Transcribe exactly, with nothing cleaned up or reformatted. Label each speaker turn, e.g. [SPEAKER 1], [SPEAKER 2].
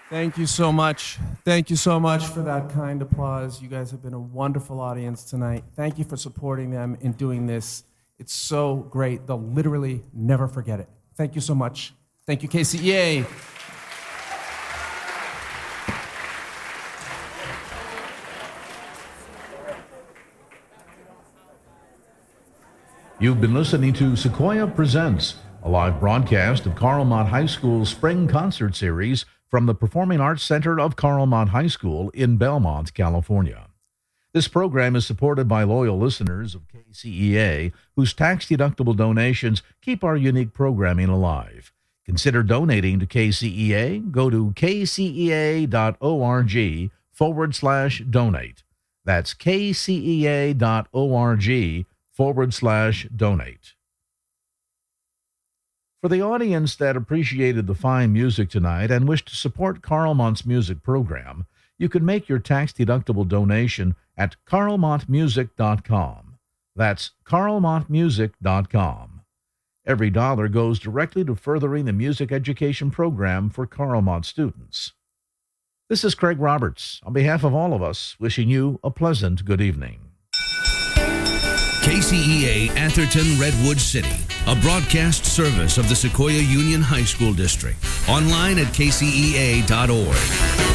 [SPEAKER 1] Thank you so much. Thank you so much for that kind applause. You guys have been a wonderful audience tonight. Thank you for supporting them in doing this. It's so great. They'll literally never forget it. Thank you so much. Thank you, K C E A.
[SPEAKER 2] You've been listening to Sequoia Presents, a live broadcast of Carlmont High School's Spring Concert Series from the Performing Arts Center of Carlmont High School in Belmont, California. This program is supported by loyal listeners of K C E A, whose tax-deductible donations keep our unique programming alive. Consider donating to K C E A. Go to kcea.org forward slash donate. That's kcea.org forward slash donate. For the audience that appreciated the fine music tonight and wished to support Carlmont's music program, you can make your tax-deductible donation at carlmont music dot com. That's carlmont music dot com. Every dollar goes directly to furthering the music education program for Carlmont students. This is Craig Roberts, on behalf of all of us, wishing you a pleasant good evening.
[SPEAKER 3] K C E A Atherton Redwood City, a broadcast service of the Sequoia Union High School District. Online at k c e a dot org.